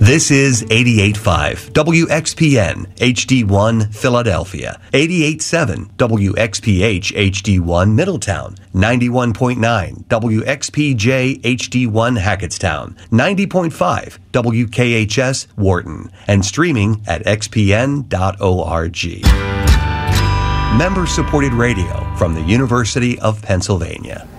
This is 88.5 WXPN HD1 Philadelphia, 88.7 WXPH HD1 Middletown, 91.9 WXPJ HD1 Hackettstown, 90.5 WKHS Wharton, and streaming at xpn.org. Member-supported radio from the University of Pennsylvania.